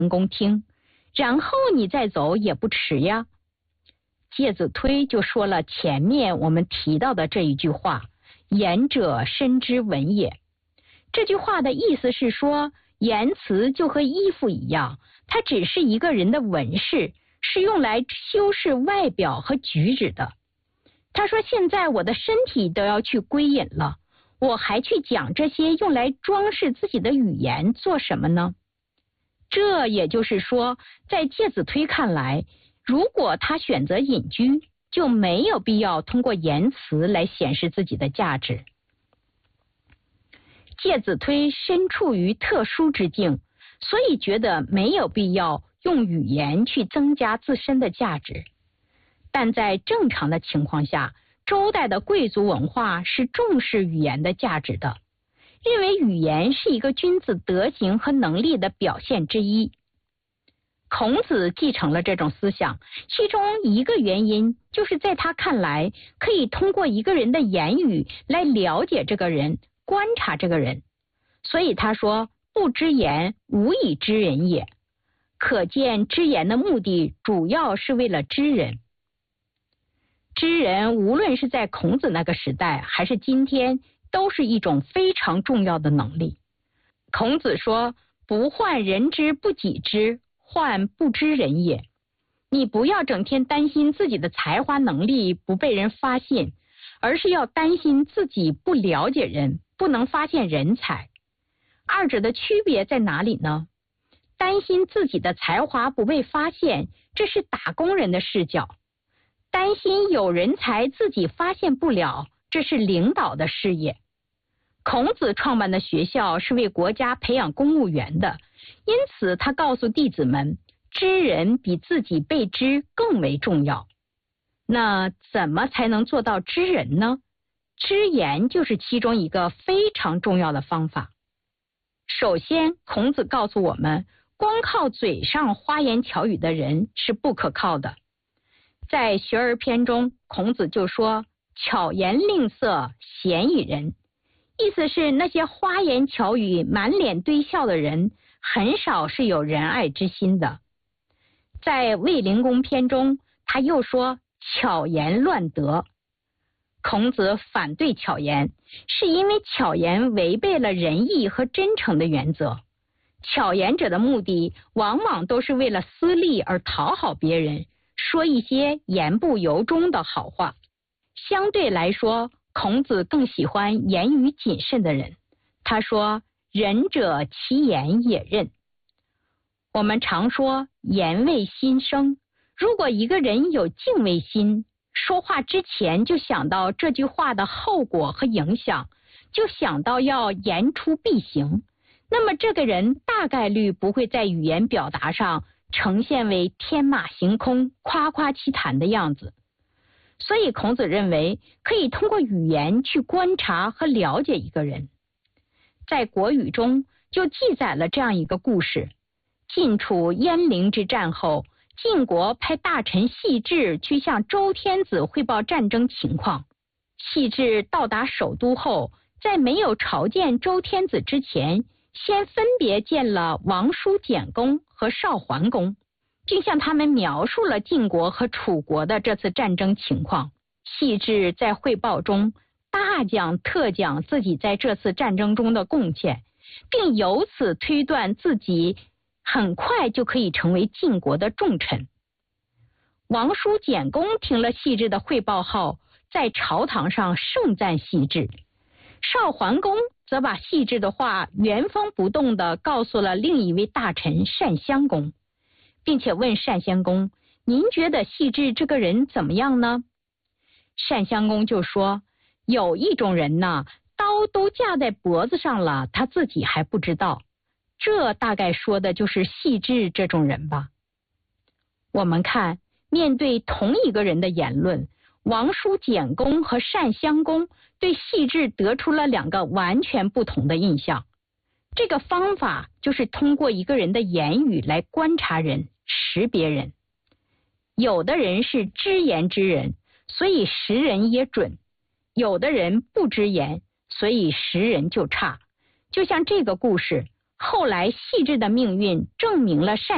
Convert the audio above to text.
公听，然后你再走也不迟呀。介子推就说了前面我们提到的这一句话，言者深知文也。这句话的意思是说，言辞就和衣服一样，它只是一个人的纹饰，是用来修饰外表和举止的。他说现在我的身体都要去归隐了，我还去讲这些用来装饰自己的语言做什么呢？这也就是说，在介子推看来，如果他选择隐居，就没有必要通过言辞来显示自己的价值。介子推身处于特殊之境，所以觉得没有必要用语言去增加自身的价值。但在正常的情况下，周代的贵族文化是重视语言的价值的，认为语言是一个君子德行和能力的表现之一。孔子继承了这种思想，其中一个原因就是在他看来，可以通过一个人的言语来了解这个人，观察这个人。所以他说，不知言，无以知人也。可见知言的目的主要是为了知人。知人无论是在孔子那个时代还是今天，都是一种非常重要的能力。孔子说，不患人之不己知，患不知人也。你不要整天担心自己的才华能力不被人发现，而是要担心自己不了解人，不能发现人才。二者的区别在哪里呢？担心自己的才华不被发现，这是打工人的视角；担心有人才自己发现不了，这是领导的事业。孔子创办的学校是为国家培养公务员的，因此他告诉弟子们，知人比自己被知更为重要。那怎么才能做到知人呢？知言就是其中一个非常重要的方法。首先，孔子告诉我们，光靠嘴上花言巧语的人是不可靠的。在学而篇中，孔子就说，巧言令色，鲜矣仁。意思是那些花言巧语、满脸堆笑的人，很少是有仁爱之心的。在卫灵公篇中，他又说，巧言乱德。孔子反对巧言，是因为巧言违背了仁义和真诚的原则。巧言者的目的往往都是为了私利而讨好别人，说一些言不由衷的好话。相对来说，孔子更喜欢言语谨慎的人。他说，仁者其言也任。我们常说言为心声，如果一个人有敬畏心，说话之前就想到这句话的后果和影响，就想到要言出必行，那么这个人大概率不会在语言表达上呈现为天马行空、夸夸其谈的样子。所以孔子认为，可以通过语言去观察和了解一个人。在国语中就记载了这样一个故事：晋楚鄢陵之战后，晋国派大臣戏志去向周天子汇报战争情况。戏志到达首都后，在没有朝见周天子之前，先分别见了王叔简公和少桓公，并向他们描述了晋国和楚国的这次战争情况。戏志在汇报中大讲特讲自己在这次战争中的贡献，并由此推断自己很快就可以成为晋国的重臣。王叔简公听了戏志的汇报后，在朝堂上盛赞戏志。少桓公则把戏志的话原封不动地告诉了另一位大臣单襄公，并且问单襄公，您觉得戏志这个人怎么样呢？单襄公就说，有一种人呢，刀都架在脖子上了，他自己还不知道。这大概说的就是戏志这种人吧。我们看，面对同一个人的言论，王叔简公和单襄公对戏志得出了两个完全不同的印象。这个方法就是通过一个人的言语来观察人、识别人。有的人是知言之人，所以识人也准；有的人不知言，所以识人就差。就像这个故事，后来戏志的命运证明了单